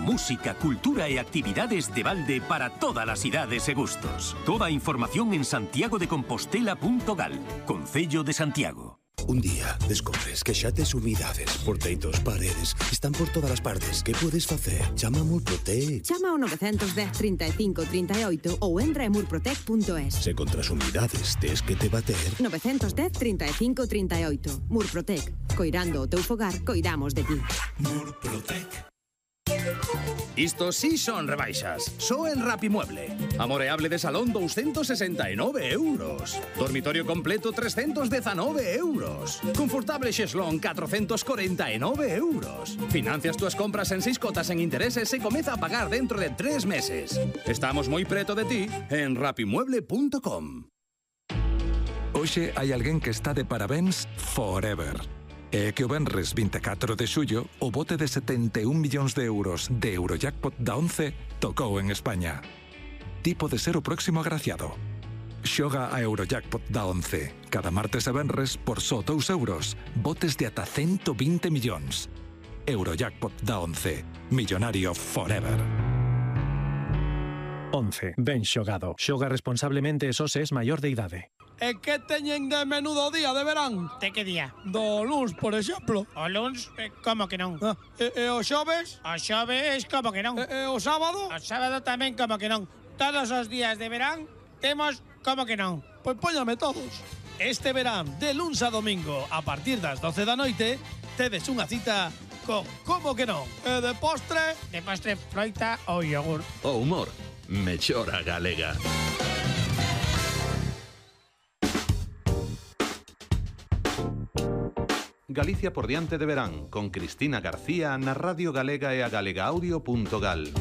música, cultura e actividades de balde para todas as idades e gustos. Toda a información en santiagodecompostela.gal, Concello de Santiago. Un día descubres que xa tes humidades por teitos, paredes, están por todas as partes. Que podes facer? Chama a Murprotec. Chama ao 910 35 38 ou entra en murprotec.es. Se contra as humidades tes que te bater. 910 35 38. Murprotec. Coirando o teu fogar, coidamos de ti. Murprotec. Isto sí son rebaixas. Só en Rapimueble. Amoreable de salón 269 euros. Dormitorio completo 319 euros. Confortable xeslón 449 euros. Financias túas compras en 6 cotas en intereses e comeza a pagar dentro de 3 meses. Estamos moi preto de ti en rapimueble.com. Hoxe hai alguén que está de parabéns forever. É que o venres 24 de xullo o bote de 71 millóns de euros de Eurojackpot da 11 tocou en España. Ti pode ser o próximo agraciado. Xoga a Eurojackpot da 11. Cada martes e venres por só 2 euros. Botes de ata 120 millóns. Eurojackpot da 11. Millonario forever. 11. Ben xogado. Xoga responsablemente e só se es maior de idade. E que teñen de menudo día de verán? De que día? Do luns, por exemplo. O luns? Como que non? E o xoves? O xoves, como que non? E o sábado? O sábado tamén como que non. Todos os días de verán temos como que non. Pois póñame todos. Este verán, de luns a domingo, a partir das 12 da noite, tedes unha cita co como que non. E de postre? De postre, froita ou yogur. O humor, mellora galega. Galicia por diante de verán, con Cristina García na Radio Galega e a galegaaudio.gal.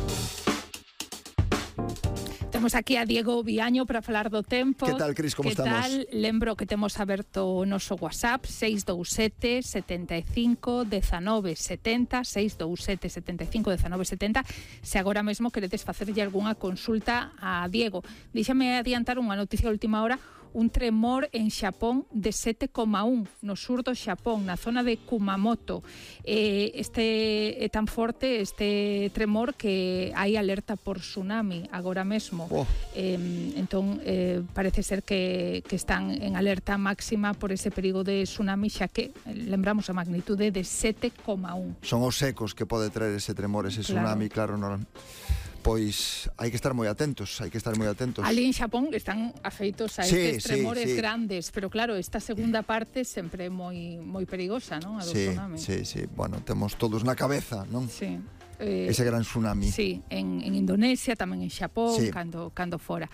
Temos aquí a Diego Viaño para falar do tempo. Que tal, Cris, como estamos? Que tal? Lembro que temos aberto o noso WhatsApp 627 75 19 70 627 75 19 70 se agora mesmo queredes facerlle algunha consulta a Diego. Díxame adiantar unha noticia de última hora. Un tremor en Xapón de 7,1 no sur do Xapón, na zona de Kumamoto. Este é tan forte este tremor que hai alerta por tsunami agora mesmo. Entón, parece ser que están en alerta máxima por ese perigo de tsunami, xa que lembramos a magnitude de 7,1. Son os secos que pode traer ese tremor, ese tsunami, claro, non... Pois hai que estar moi atentos, Ali en Xapón están afeitos a estes tremores grandes, pero claro, esta segunda parte sempre é moi perigosa, non? A do tsunami. Sí, bueno, temos todos na cabeza, non? Sí. Ese gran tsunami. Sí, en Indonesia, tamén en Xapón, cando fora.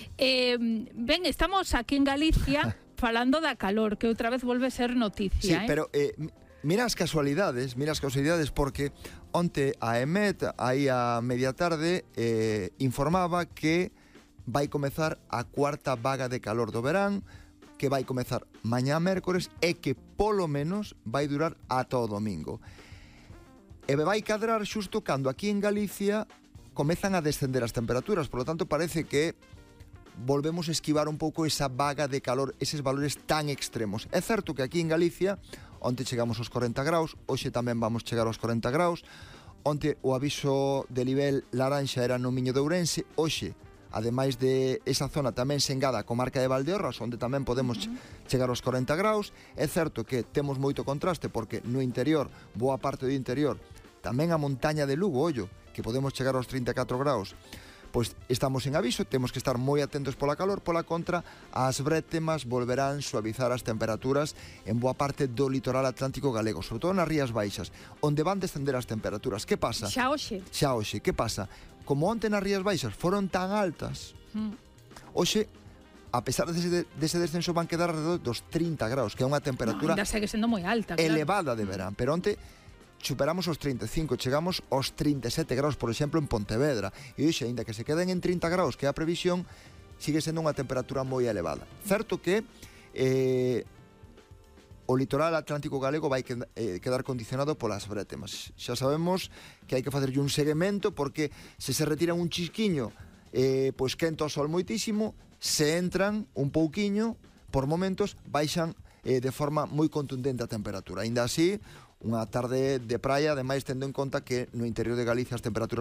Ben, estamos aquí en Galicia falando da calor, que outra vez volve a ser noticia. Sí, pero... Mira as casualidades, porque onte a EMET, aí a media tarde, informaba que vai comezar a cuarta vaga de calor do verán, que vai comezar mañá mércores e que polo menos vai durar ata o domingo. E vai cadrar xusto cando aquí en Galicia comezan a descender as temperaturas, por lo tanto parece que volvemos a esquivar un pouco esa vaga de calor, eses valores tan extremos. É certo que aquí en Galicia onte chegamos aos 40 graus, hoxe tamén vamos chegar aos 40 graus. Onte o aviso de nivel laranxa era no Miño de Ourense, hoxe, ademais de esa zona, tamén se engada a comarca de Valdeorras, onde tamén podemos chegar aos 40 graus. É certo que temos moito contraste, porque no interior, boa parte do interior, tamén a montaña de Lugo, ollo, que podemos chegar aos 34 graus. Pois estamos en aviso, temos que estar moi atentos pola calor, pola contra, as brétemas volverán suavizar as temperaturas en boa parte do litoral atlántico galego, sobre todo nas Rías Baixas, onde van descender as temperaturas. Que pasa? Xa hoxe, que pasa? Como onte nas Rías Baixas foron tan altas, hoxe, a pesar dese descenso, van quedar alrededor dos 30 graus, que é unha temperatura ainda segue sendo moi alta, elevada de verán, pero onte superamos os 35, chegamos aos 37 graus, por exemplo, en Pontevedra. E hoxe, aínda que se queden en 30 graus, que é a previsión, sigue sendo unha temperatura moi elevada. Certo que o litoral atlántico galego vai quedar condicionado polas brétemas. Xa sabemos que hai que facerlle un seguimento, porque se retiran un chisquiño, pois quenta o sol moitísimo, se entran un pouquiño, por momentos, baixan de forma moi contundente a temperatura. Aínda así, unha tarde de praia, ademais tendo en conta que no interior de Galicia as temperaturas